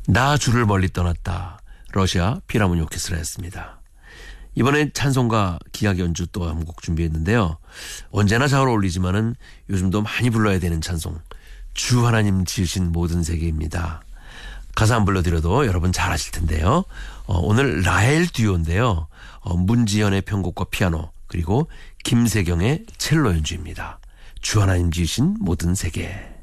나 주를 멀리 떠났다. 러시아 필하모니 오케스트라였습니다. 이번엔 찬송가 기악 연주 또 한 곡 준비했는데요. 언제나 잘 어울리지만은 요즘도 많이 불러야 되는 찬송. 주 하나님 지으신 모든 세계입니다. 가사 안 불러드려도 여러분 잘 아실 텐데요. 오늘 라헬 듀오인데요. 문지연의 편곡과 피아노 그리고 김세경의 첼로 연주입니다. 주 하나님 지으신 모든 세계.